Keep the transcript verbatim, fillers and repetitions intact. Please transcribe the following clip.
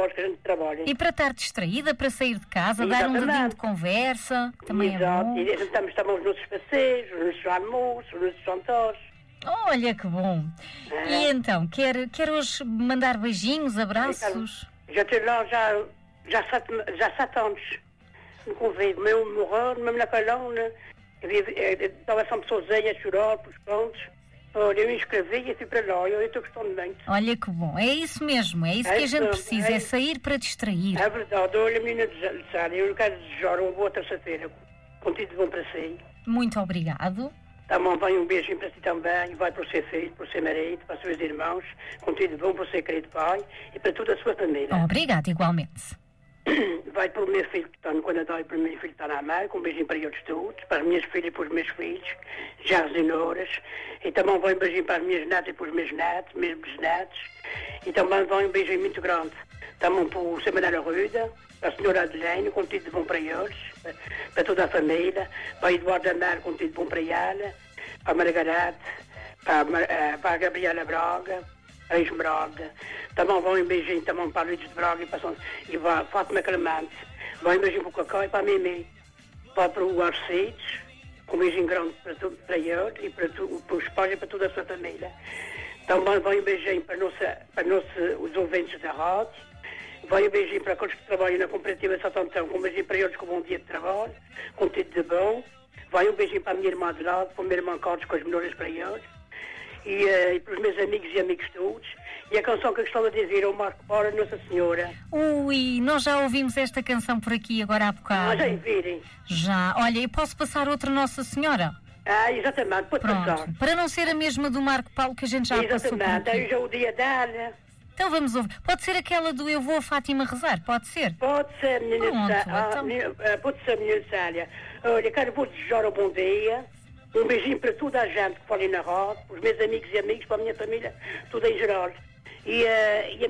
avós que a gente trabalha. E para estar distraída, para sair de casa, dar um dedinho de conversa, também Exato. é bom. E a gente estamos, estamos nos nossos passeios, nos nossos almoços, nos nossos jantares. Olha que bom. É. E então, quer, quer hoje mandar beijinhos, abraços? Já estou lá já, já, sete, já sete anos. No convívio, meu morreu, mesmo na coluna. Estava sempre sozinha a chorar pelos pontos. Olha, eu me inscrevi e fui para lá. Eu estou gostando muito. Olha que bom. É isso mesmo. É isso É que a gente isso, precisa. é É isso. sair para distrair. É verdade. Olha, menina de Sara, eu quero desejar uma boa terça-feira. Contigo bom para si. Muito obrigado. Também vai um beijinho para si também. Vai para o seu filho, para o seu marido, para os seus irmãos. Contigo bom para o seu querido pai e para toda a sua família. Obrigada, igualmente. Vai para o meu filho que está no Canadá e para o meu filho que está na América, um beijinho para eles todos, para as minhas filhas e para os meus filhos, já as senhoras, e também vai um beijinho para as minhas netas e para os meus netos, meus bisnetos, e também vai um beijinho muito grande, também para o Sr. Manuel Arruda, para a senhora Adelene, com tudo de bom para eles, para, para toda a família, para a Eduardo Amar, com tudo de bom para ela, para a Margarete, para a, Mar- eh, para a Gabriela Braga, a Esmeralda, também vai um beijinho também para a Luís de Braga e para, São- e para a Fátima Clemente, vai um beijinho para o Cacau e para a Mimi, vai para o Arcides, um beijinho grande para, tu, para ele e para, tu, para os pais e para toda a sua família. Também vai um beijinho para, nossa, para nossa, os ouvintes da rádio, vai um beijinho para aqueles que trabalham na cooperativa Santo Antão, um beijinho para eles com um bom dia de trabalho, com tudo de bom, vai um beijinho para a minha irmã de lado, para o meu irmão Carlos com as melhoras para eles. E, uh, e para os meus amigos e amigos todos. E a canção que eu gostava de dizer é o Marco Para Nossa Senhora. Ui, nós já ouvimos esta canção por aqui agora há bocado. Ah, já virem. Já. Olha, eu posso passar outra Nossa Senhora? Ah, exatamente, pode passar. Pronto. Para não ser a mesma do Marco Paulo que a gente já passou por Exatamente, aqui. aí já o dia dela. Então vamos ouvir. Pode ser aquela do Eu Vou a Fátima rezar? Pode ser? Pode ser, menina Pronto, Célia. então. Ah, menina- ah, pode ser, menina Célia. Olha, quero vou desejar um bom dia. Um beijinho para toda a gente que fala aí na rádio, os meus amigos e amigos, para a minha família, tudo em geral. E, ah, e a